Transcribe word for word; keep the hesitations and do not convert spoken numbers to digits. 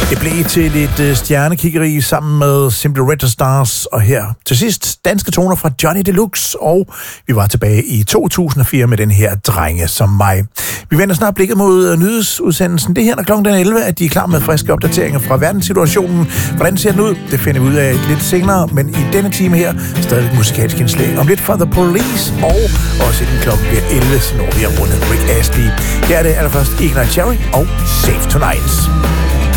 Det blev til et uh, stjernekiggeri sammen med Simply Red Stars, og her til sidst danske toner fra Johnny Deluxe, og vi var tilbage i to tusind og fire med den her Drenge som mig. Vi vender snart blikket mod uh, nyhedsudsendelsen. Det er her, når klokken er elleve, at de er klar med friske opdateringer fra verdenssituationen. Hvordan ser den ud? Det finder vi ud af lidt senere, men i denne time her, stadig et musikalsk indslag om lidt for The Police, og også inden klokken bliver elleve, så når vi har rundet Rick Astley. Her er det allerførst Ignite Cherry og Save Tonight.